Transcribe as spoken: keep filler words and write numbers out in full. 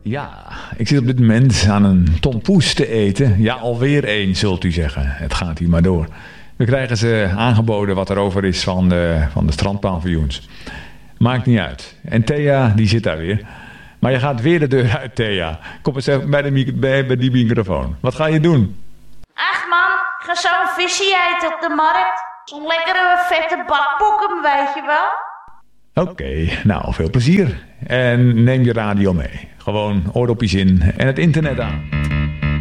Ja, ik zit op dit moment aan een tompoes te eten. Ja, alweer één, zult u zeggen. Het gaat hier maar door. We krijgen ze aangeboden wat er over is van de, van de strandpaviljoens. Maakt niet uit. En Thea, die zit daar weer. Maar je gaat weer de deur uit, Thea. Kom eens even bij, de, bij, bij die microfoon. Wat ga je doen? Ach man, ik ga zo'n visje eten op de markt. Zo'n lekkere vette bakbokken, weet je wel. Oké, okay, nou, veel plezier. En neem je radio mee. Gewoon oordopjes in en het internet aan.